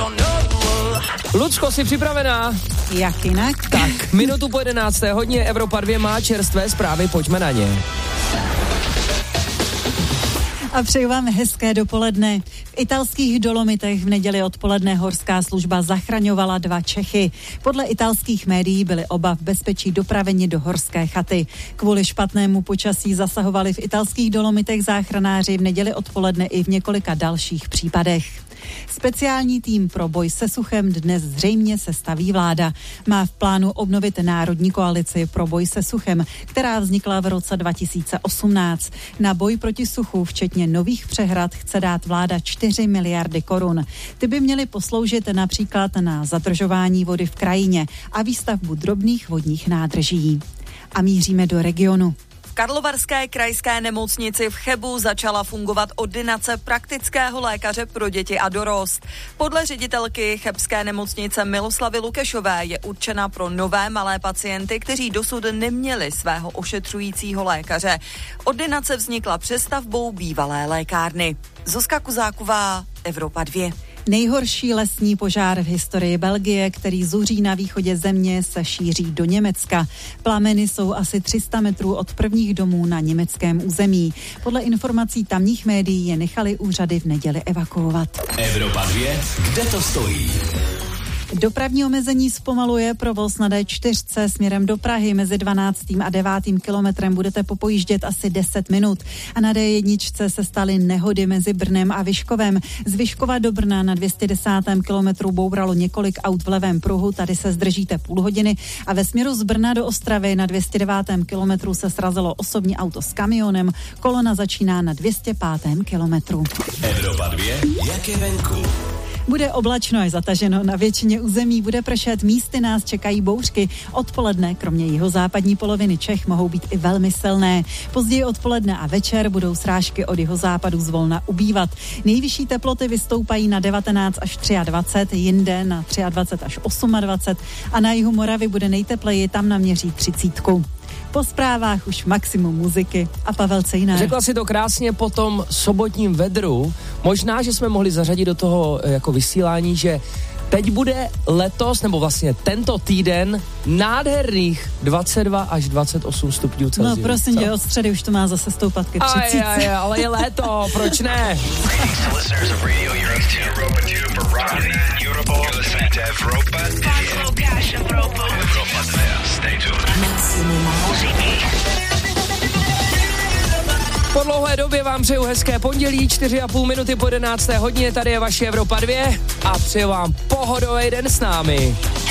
Lucko, jsi připravená? Jak jinak? Tak, minutu po 11. hodně Evropa 2 má čerstvé zprávy, pojďme na ně. A přeju vám hezké dopoledne. V italských Dolomitech v neděli odpoledne horská služba zachraňovala 2 Čechy. Podle italských médií byli oba v bezpečí dopraveni do horské chaty. Kvůli špatnému počasí zasahovali v italských Dolomitech záchranáři v neděli odpoledne i v několika dalších případech. Speciální tým pro boj se suchem dnes zřejmě sestaví vláda. Má v plánu obnovit národní koalici pro boj se suchem, která vznikla v roce 2018. Na boj proti suchu, včetně nových přehrad, chce dát vláda 4 miliardy korun. Ty by měly posloužit například na zadržování vody v krajině a výstavbu drobných vodních nádrží. A míříme do regionu. V Karlovarské krajské nemocnici v Chebu začala fungovat ordinace praktického lékaře pro děti a dorost. Podle ředitelky chebské nemocnice Miloslavy Lukešové je určena pro nové malé pacienty, kteří dosud neměli svého ošetřujícího lékaře. Ordinace vznikla přestavbou bývalé lékárny. Zuzka Kuzáková, Evropa 2. Nejhorší lesní požár v historii Belgie, který zuří na východě země, se šíří do Německa. Plameny jsou asi 300 metrů od prvních domů na německém území. Podle informací tamních médií je nechali úřady v neděli evakuovat. Evropa 2, kde to stojí? Dopravní omezení zpomaluje provoz na D4 směrem do Prahy. Mezi 12. a 9. kilometrem budete popojíždět asi 10 minut. A na D1 se staly nehody mezi Brnem a Vyškovem. Z Vyškova do Brna na 210. kilometru bouralo několik aut v levém pruhu, tady se zdržíte půl hodiny. A ve směru z Brna do Ostravy na 209. kilometru se srazilo osobní auto s kamionem. Kolona začíná na 205. kilometru. Evropa 2, jak je venku? Bude oblačno až zataženo, na většině území bude pršet, místy nás čekají bouřky. Odpoledne, kromě jihozápadní poloviny Čech, mohou být i velmi silné. Později odpoledne a večer budou srážky od jihozápadu zvolna ubývat. Nejvyšší teploty vystoupají na 19 až 23, jinde na 23 až 28 a na jihu Moravy bude nejtepleji, tam naměří 30. Po zprávách už maximum muziky a Pavel Cejnar. Řekla si to krásně po tom sobotním vedru. Možná, že jsme mohli zařadit do toho jako vysílání, že teď bude letos, nebo vlastně tento týden, nádherných 22 až 28 stupňů Celsia. No prosím tě, od středy už to má zase stoupat ke 30. Ale je léto, proč ne? Po dlouhé době vám přeju hezké pondělí, 4,5 minuty po 11. hodině, tady je vaše Evropa 2 a přeju vám pohodový den s námi.